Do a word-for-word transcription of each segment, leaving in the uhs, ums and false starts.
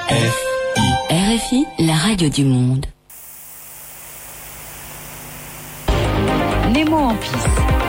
R F I, la radio du monde. Nemo en piste.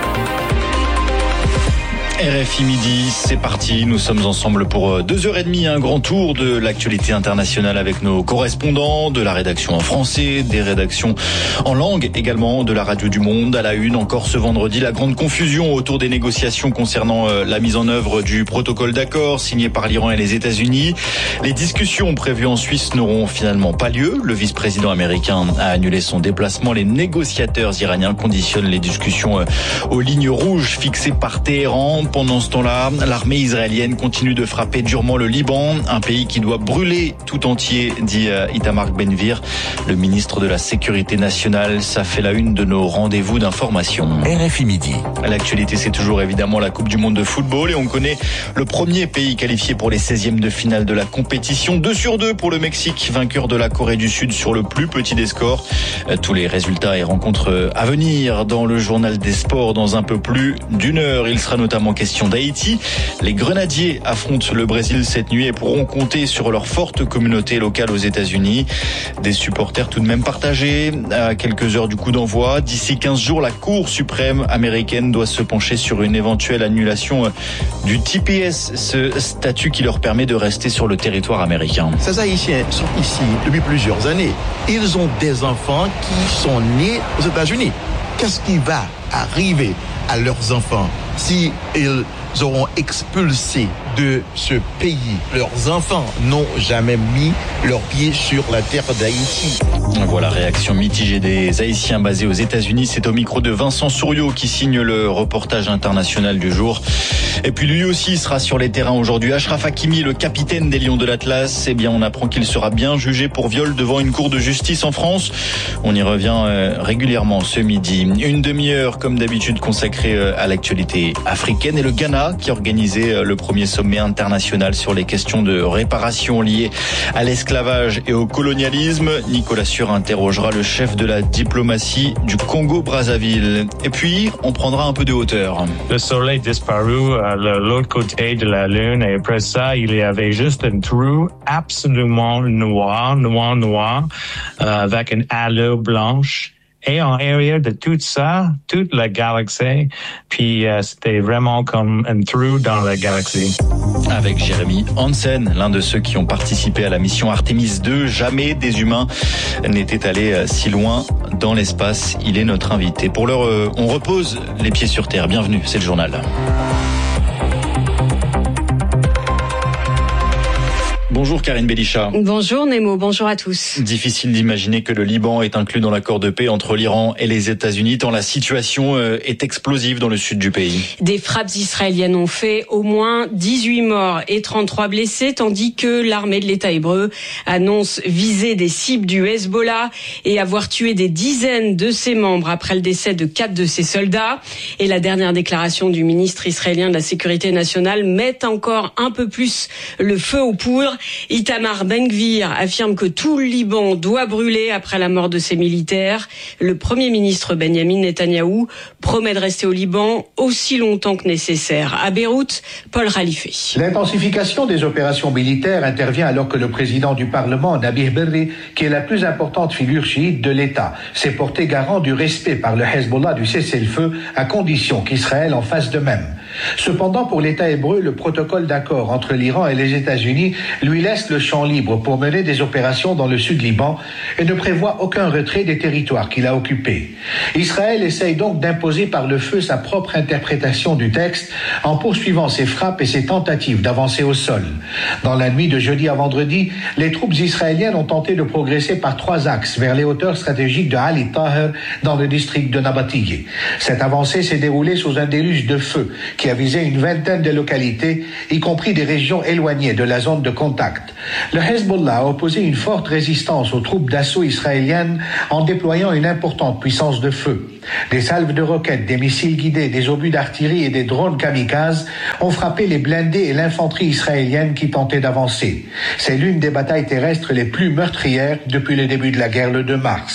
R F I Midi, c'est parti. Nous sommes ensemble pour deux heures et demie, un grand tour de l'actualité internationale avec nos correspondants de la rédaction en français, des rédactions en langue également, de la radio du monde. À la une, encore ce vendredi, la grande confusion autour des négociations concernant la mise en œuvre du protocole d'accord signé par l'Iran et les États-Unis. Les discussions prévues en Suisse n'auront finalement pas lieu. Le vice-président américain a annulé son déplacement. Les négociateurs iraniens conditionnent les discussions aux lignes rouges fixées par Téhéran. Pendant ce temps-là, l'armée israélienne continue de frapper durement le Liban, un pays qui doit brûler tout entier, dit Itamar Ben-Gvir, le ministre de la Sécurité nationale. Ça fait la une de nos rendez-vous d'information. R F I Midi. L'actualité, c'est toujours évidemment la Coupe du Monde de football et on connaît le premier pays qualifié pour les seizièmes de finale de la compétition. deux sur deux pour le Mexique, vainqueur de la Corée du Sud sur le plus petit des scores. Tous les résultats et rencontres à venir dans le journal des sports dans un peu plus d'une heure. Il sera notamment question d'Haïti. Les Grenadiers affrontent le Brésil cette nuit et pourront compter sur leur forte communauté locale aux États-Unis. Des supporters tout de même partagés à quelques heures du coup d'envoi. D'ici quinze jours, la Cour suprême américaine doit se pencher sur une éventuelle annulation du T P S, ce statut qui leur permet de rester sur le territoire américain. Ces Haïtiens sont ici depuis plusieurs années. Ils ont des enfants qui sont nés aux États-Unis. Qu'est-ce qui va arriver à leurs enfants si ils auront expulsé de ce pays? Leurs enfants n'ont jamais mis leurs pieds sur la terre d'Haïti. Voilà, réaction mitigée des Haïtiens basés aux États-Unis. C'est au micro de Vincent Souriau qui signe le reportage international du jour. Et puis lui aussi sera sur les terrains aujourd'hui. Achraf Hakimi, le capitaine des Lions de l'Atlas, eh bien on apprend qu'il sera bien jugé pour viol devant une cour de justice en France. On y revient régulièrement ce midi. Une demi-heure comme d'habitude consacrée à l'actualité africaine et le Ghana qui organisait le premier sommet international sur les questions de réparation liées à l'esclavage et au colonialisme. Nicolas Sûr interrogera le chef de la diplomatie du Congo-Brazzaville. Et puis, on prendra un peu de hauteur. Le soleil disparu à l'autre côté de la lune et après ça, il y avait juste un trou absolument noir, noir, noir, euh, avec une halo blanche. Et en arrière de tout ça, toute la galaxie, puis euh, c'était vraiment comme un trou dans la galaxie. Avec Jérémy Hansen, l'un de ceux qui ont participé à la mission Artemis deux, jamais des humains n'étaient allés si loin dans l'espace. Il est notre invité. Pour l'heure, on repose les pieds sur terre. Bienvenue, c'est le journal. Bonjour Karine Belisha. Bonjour Nemo, bonjour à tous. Difficile d'imaginer que le Liban est inclus dans l'accord de paix entre l'Iran et les États-Unis, tant la situation est explosive dans le sud du pays. Des frappes israéliennes ont fait au moins dix-huit morts et trente-trois blessés, tandis que l'armée de l'État hébreu annonce viser des cibles du Hezbollah et avoir tué des dizaines de ses membres après le décès de quatre de ses soldats. Et la dernière déclaration du ministre israélien de la Sécurité nationale met encore un peu plus le feu aux poudres. Itamar Ben-Gvir affirme que tout le Liban doit brûler après la mort de ses militaires. Le Premier ministre Benyamin Netanyahou promet de rester au Liban aussi longtemps que nécessaire. À Beyrouth, Paul Khalife. L'intensification des opérations militaires intervient alors que le président du Parlement, Nabih Berri, qui est la plus importante figure chiite de l'État, s'est porté garant du respect par le Hezbollah du cessez-le-feu à condition qu'Israël en fasse de même. Cependant, pour l'État hébreu, le protocole d'accord entre l'Iran et les États-Unis lui laisse le champ libre pour mener des opérations dans le sud Liban et ne prévoit aucun retrait des territoires qu'il a occupés. Israël essaye donc d'imposer par le feu sa propre interprétation du texte en poursuivant ses frappes et ses tentatives d'avancer au sol. Dans la nuit de jeudi à vendredi, les troupes israéliennes ont tenté de progresser par trois axes vers les hauteurs stratégiques de Ali Taher dans le district de Nabatigué. Cette avancée s'est déroulée sous un déluge de feu qui a visé une vingtaine de localités, y compris des régions éloignées de la zone de contact. Le Hezbollah a opposé une forte résistance aux troupes d'assaut israéliennes en déployant une importante puissance de feu. Des salves de roquettes, des missiles guidés, des obus d'artillerie et des drones kamikazes ont frappé les blindés et l'infanterie israélienne qui tentaient d'avancer. C'est l'une des batailles terrestres les plus meurtrières depuis le début de la guerre le deux mars.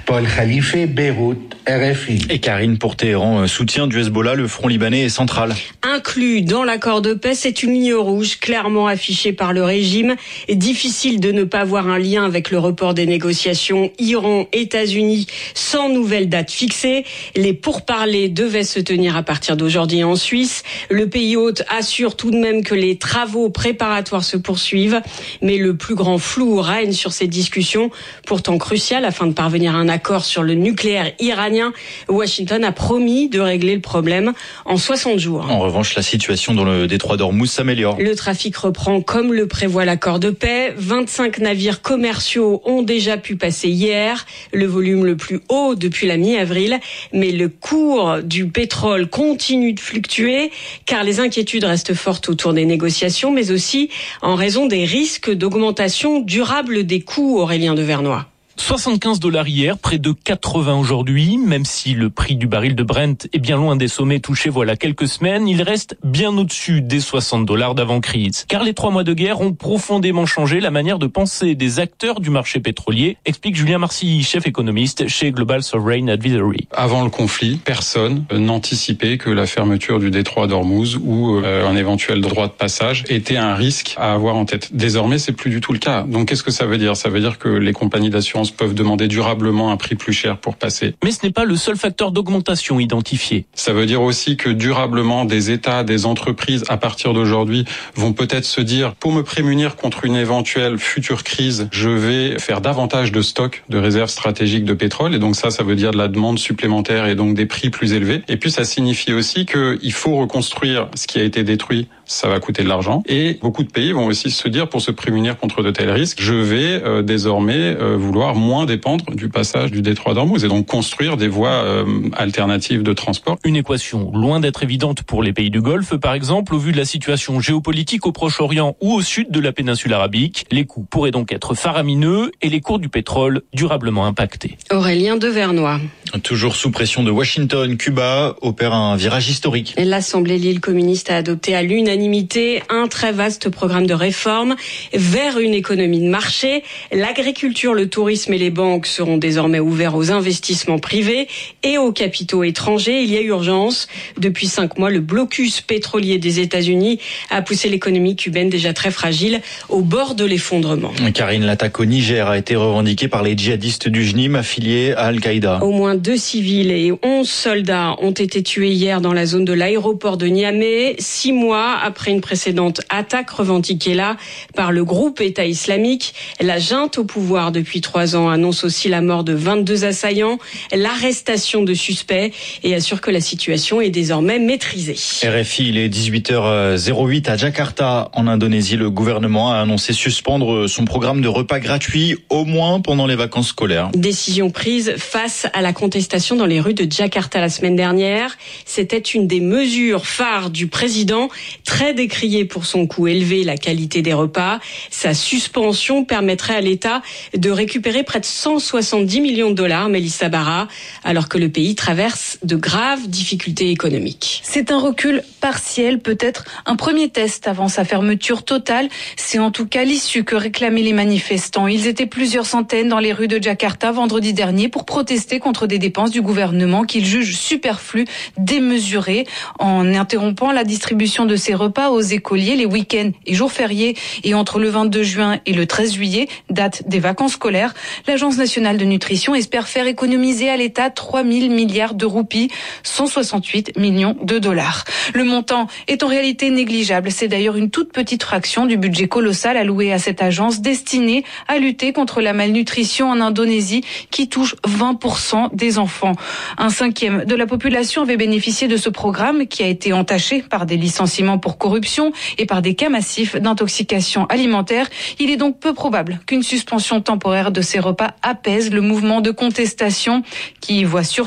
Paul Khalife, Beyrouth, R F I. Et Karine pour Téhéran, soutien du Hezbollah, le front libanais est central. Inclus dans l'accord de paix, c'est une ligne rouge clairement affichée par le régime. Difficile de ne pas voir un lien avec le report des négociations Iran-États-Unis sans nouvelle date fixée. Les pourparlers devaient se tenir à partir d'aujourd'hui en Suisse. Le pays hôte assure tout de même que les travaux préparatoires se poursuivent, mais le plus grand flou règne sur ces discussions, pourtant cruciales afin de parvenir à un accord sur le nucléaire iranien. Washington a promis de régler le problème en soixante jours. En revanche, la situation dans le détroit d'Ormuz s'améliore. Le trafic reprend comme le prévoit l'accord de paix. vingt-cinq navires commerciaux ont déjà pu passer hier, le volume le plus haut depuis la mi-avril. Mais le cours du pétrole continue de fluctuer car les inquiétudes restent fortes autour des négociations, mais aussi en raison des risques d'augmentation durable des coûts. Aurélien Devernois. soixante-quinze dollars hier, près de quatre-vingts aujourd'hui. Même si le prix du baril de Brent est bien loin des sommets touchés voilà quelques semaines, il reste bien au-dessus des soixante dollars d'avant-crise. Car les trois mois de guerre ont profondément changé la manière de penser des acteurs du marché pétrolier, explique Julien Marcy, chef économiste chez Global Sovereign Advisory. Avant le conflit, personne n'anticipait que la fermeture du détroit d'Ormuz ou euh, un éventuel droit de passage était un risque à avoir en tête. Désormais, c'est plus du tout le cas. Donc qu'est-ce que ça veut dire ? Ça veut dire que les compagnies d'assurance peuvent demander durablement un prix plus cher pour passer. Mais ce n'est pas le seul facteur d'augmentation identifié. Ça veut dire aussi que durablement, des États, des entreprises, à partir d'aujourd'hui, vont peut-être se dire, pour me prémunir contre une éventuelle future crise, je vais faire davantage de stocks, de réserves stratégiques de pétrole. Et donc ça, ça veut dire de la demande supplémentaire et donc des prix plus élevés. Et puis ça signifie aussi qu'il faut reconstruire ce qui a été détruit. Ça va coûter de l'argent. Et beaucoup de pays vont aussi se dire, pour se prémunir contre de tels risques, je vais euh, désormais euh, vouloir moins dépendre du passage du détroit d'Ormuz et donc construire des voies euh, alternatives de transport. Une équation loin d'être évidente pour les pays du Golfe, par exemple, au vu de la situation géopolitique au Proche-Orient ou au sud de la péninsule arabique. Les coûts pourraient donc être faramineux et les cours du pétrole durablement impactés. Aurélien Devernois. Toujours sous pression de Washington, Cuba opère un virage historique. L'Assemblée Lille communiste a adopté à l'unanimité un très vaste programme de réforme vers une économie de marché. L'agriculture, le tourisme et les banques seront désormais ouverts aux investissements privés et aux capitaux étrangers. Il y a urgence. Depuis cinq mois, le blocus pétrolier des États-Unis a poussé l'économie cubaine déjà très fragile au bord de l'effondrement. Karine, l'attaque au Niger a été revendiquée par les djihadistes du J N I M affiliés à Al-Qaïda. Au moins deux civils et onze soldats ont été tués hier dans la zone de l'aéroport de Niamey, six mois après une précédente attaque revendiquée là par le groupe État islamique. La junte au pouvoir depuis trois ans annonce aussi la mort de vingt-deux assaillants, l'arrestation de suspects et assure que la situation est désormais maîtrisée. R F I, il est dix-huit heures zéro huit à Jakarta, en Indonésie. Le gouvernement a annoncé suspendre son programme de repas gratuits, au moins pendant les vacances scolaires. Décision prise face à la contestation dans les rues de Jakarta la semaine dernière. C'était une des mesures phares du président, très décriée pour son coût élevé et la qualité des repas. Sa suspension permettrait à l'État de récupérer près de cent soixante-dix millions de dollars, Mélissa Barra, alors que le pays traverse de graves difficultés économiques. C'est un recul partiel, peut-être un premier test avant sa fermeture totale. C'est en tout cas l'issue que réclamaient les manifestants. Ils étaient plusieurs centaines dans les rues de Jakarta vendredi dernier pour protester contre des dépenses du gouvernement qu'ils jugent superflues, démesurées, en interrompant la distribution de ces repas aux écoliers les week-ends et jours fériés. Et entre le vingt-deux juin et le treize juillet, date des vacances scolaires, l'Agence nationale de nutrition espère faire économiser à l'État trois mille milliards de roupies, cent soixante-huit millions de dollars. Le montant est en réalité négligeable. C'est d'ailleurs une toute petite fraction du budget colossal alloué à cette agence destinée à lutter contre la malnutrition en Indonésie qui touche vingt pour cent des enfants. Un cinquième de la population avait bénéficié de ce programme qui a été entaché par des licenciements pour corruption et par des cas massifs d'intoxication alimentaire. Il est donc peu probable qu'une suspension temporaire de ces repas apaise le mouvement de contestation qui voit surtout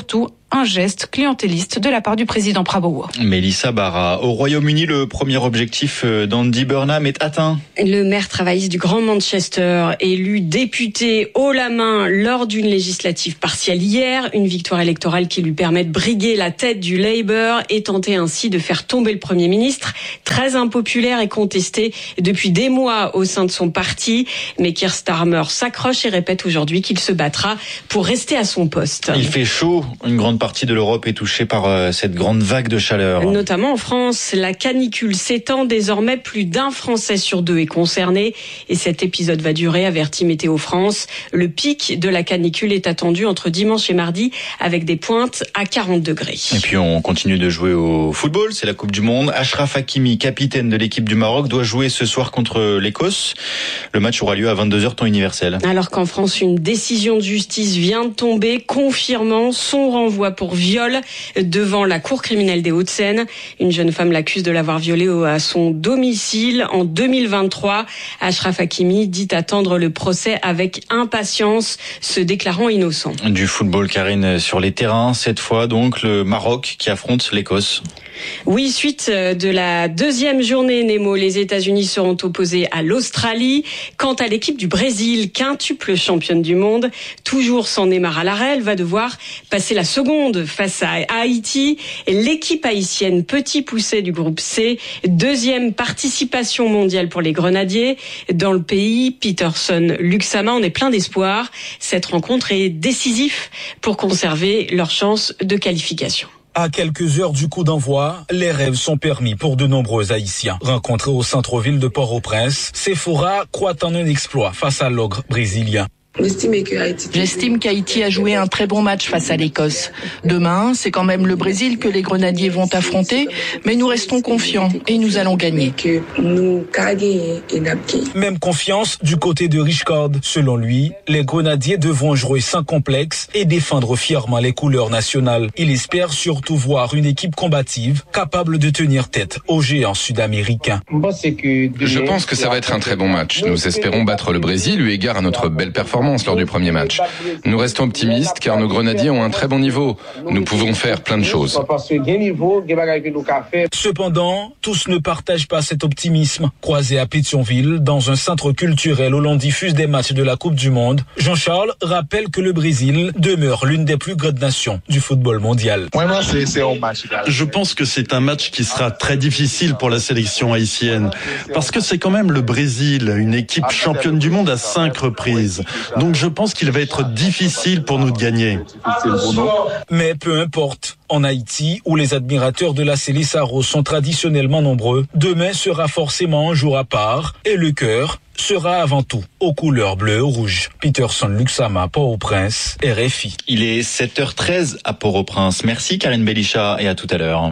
un geste clientéliste de la part du président Prabowo. Mélissa Barra. Au Royaume-Uni, le premier objectif d'Andy Burnham est atteint. Le maire travailliste du Grand Manchester, élu député haut la main lors d'une législative partielle hier, une victoire électorale qui lui permet de briguer la tête du Labour et tenter ainsi de faire tomber le Premier ministre, très impopulaire et contesté depuis des mois au sein de son parti. Mais Keir Starmer s'accroche et répète aujourd'hui qu'il se battra pour rester à son poste. Il fait chaud, une grande partie de l'Europe est touchée par euh, cette grande vague de chaleur. Notamment en France, la canicule s'étend désormais, plus d'un Français sur deux est concerné et cet épisode va durer, avertit Météo France. Le pic de la canicule est attendu entre dimanche et mardi avec des pointes à quarante degrés. Et puis on continue de jouer au football, c'est la Coupe du Monde. Achraf Hakimi, capitaine de l'équipe du Maroc, doit jouer ce soir contre l'Écosse. Le match aura lieu à vingt-deux heures temps universel. Alors qu'en France, une décision de justice vient de tomber confirmant son renvoi pour viol devant la cour criminelle des Hauts-de-Seine. Une jeune femme l'accuse de l'avoir violée à son domicile en deux mille vingt-trois. Achraf Hakimi dit attendre le procès avec impatience, se déclarant innocent. Du football, Karine, sur les terrains, cette fois donc le Maroc qui affronte l'Écosse. Oui, suite de la deuxième journée, Nemo, les États-Unis seront opposés à l'Australie. Quant à l'équipe du Brésil, quintuple championne du monde, toujours sans Neymar à l'arrêt, elle va devoir passer la seconde face à Haïti. L'équipe haïtienne, petit poussé du groupe C, deuxième participation mondiale pour les Grenadiers. Dans le pays, Peterson, Luxama, on est plein d'espoir. Cette rencontre est décisive pour conserver leur chance de qualification. À quelques heures du coup d'envoi, les rêves sont permis pour de nombreux Haïtiens. Rencontrés au centre-ville de Port-au-Prince, Sephora croit en un exploit face à l'ogre brésilien. J'estime qu'Haïti a joué un très bon match face à l'Écosse. Demain, c'est quand même le Brésil que les Grenadiers vont affronter, mais nous restons confiants et nous allons gagner. Même confiance du côté de Richcord. Selon lui, les Grenadiers devront jouer sans complexe et défendre fièrement les couleurs nationales. Il espère surtout voir une équipe combative capable de tenir tête aux géants sud-américains. Je pense que ça va être un très bon match. Nous espérons battre le Brésil eu égard à notre belle performance lors du premier match. Nous restons optimistes car nos Grenadiers ont un très bon niveau. Nous pouvons faire plein de choses. Cependant, tous ne partagent pas cet optimisme. Croisé à Pétionville, dans un centre culturel où l'on diffuse des matchs de la Coupe du Monde, Jean-Charles rappelle que le Brésil demeure l'une des plus grandes nations du football mondial. Je pense que c'est un match qui sera très difficile pour la sélection haïtienne parce que c'est quand même le Brésil, une équipe championne du monde à cinq reprises. Donc je pense qu'il va être difficile pour nous de gagner. Mais peu importe, en Haïti, où les admirateurs de la Célissaro sont traditionnellement nombreux, demain sera forcément un jour à part et le cœur sera avant tout aux couleurs bleues et rouges. Peterson, Luxama, Port-au-Prince, R F I. Il est sept heures treize à Port-au-Prince. Merci Karine Belisha et à tout à l'heure.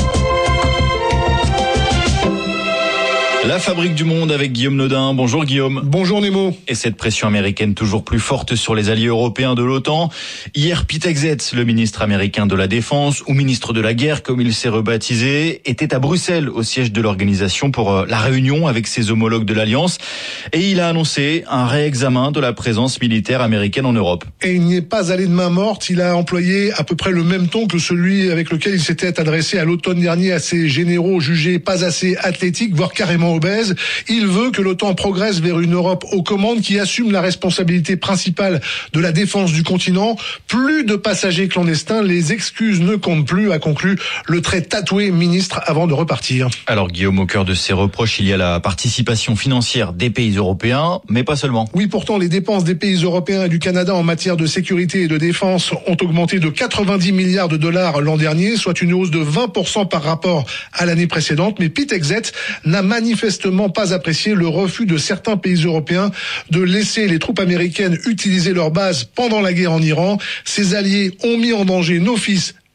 La fabrique du monde avec Guillaume Nodin. Bonjour Guillaume. Bonjour Nemo. Et cette pression américaine toujours plus forte sur les alliés européens de l'OTAN. Hier, Pete Hegseth, le ministre américain de la Défense, ou ministre de la Guerre comme il s'est rebaptisé, était à Bruxelles au siège de l'organisation pour la réunion avec ses homologues de l'Alliance. Et il a annoncé un réexamen de la présence militaire américaine en Europe. Et il n'y est pas allé de main morte. Il a employé à peu près le même ton que celui avec lequel il s'était adressé à l'automne dernier à ses généraux jugés pas assez athlétiques, voire carrément obèse. Il veut que l'OTAN progresse vers une Europe aux commandes qui assume la responsabilité principale de la défense du continent. Plus de passagers clandestins, les excuses ne comptent plus, a conclu le très tatoué ministre avant de repartir. Alors Guillaume, au cœur de ces reproches, il y a la participation financière des pays européens, mais pas seulement. Oui, pourtant les dépenses des pays européens et du Canada en matière de sécurité et de défense ont augmenté de quatre-vingt-dix milliards de dollars l'an dernier, soit une hausse de vingt pour cent par rapport à l'année précédente. Mais Pete Hegseth n'a manifestement pas apprécié le refus de certains pays européens de laisser les troupes américaines utiliser leur base pendant la guerre en Iran. Ces alliés ont mis en danger nos fils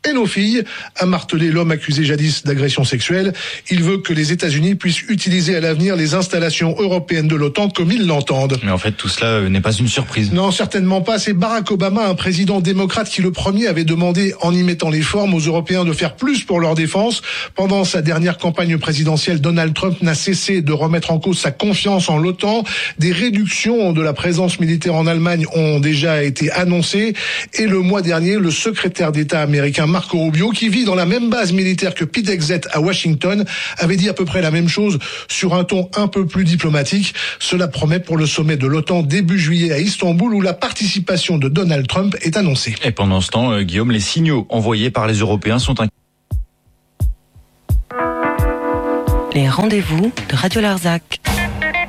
et nos filles, a martelé l'homme accusé jadis d'agression sexuelle. Il veut que les États-Unis puissent utiliser à l'avenir les installations européennes de l'OTAN comme ils l'entendent. Mais en fait, tout cela n'est pas une surprise. Non, certainement pas. C'est Barack Obama, un président démocrate, qui le premier avait demandé, en y mettant les formes, aux Européens de faire plus pour leur défense. Pendant sa dernière campagne présidentielle, Donald Trump n'a cessé de remettre en cause sa confiance en l'OTAN. Des réductions de la présence militaire en Allemagne ont déjà été annoncées. Et le mois dernier, le secrétaire d'État américain Marco Rubio, qui vit dans la même base militaire que Pete Hegseth à Washington, avait dit à peu près la même chose sur un ton un peu plus diplomatique. Cela promet pour le sommet de l'OTAN début juillet à Istanbul, où la participation de Donald Trump est annoncée. Et pendant ce temps, euh, Guillaume, les signaux envoyés par les Européens sont inquiétants. Les rendez-vous de Radio Larzac.